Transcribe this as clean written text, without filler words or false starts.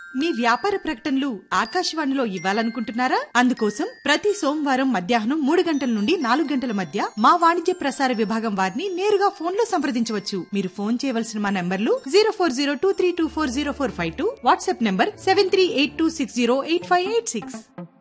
మీ వ్యాపార ప్రకటనలు ఆకాశవాణిలో ఇవ్వాలనుకుంటున్నారా? అందుకోసం ప్రతి సోమవారం మధ్యాహ్నం 3 గంటల నుండి 4 గంటల మధ్య మా వాణిజ్య ప్రసార విభాగం వారిని నేరుగా ఫోన్లో సంప్రదించవచ్చు. మీరు ఫోన్ చేయవలసిన మా నంబర్లు 0402324045, వాట్సాప్ నంబర్ 7382608586.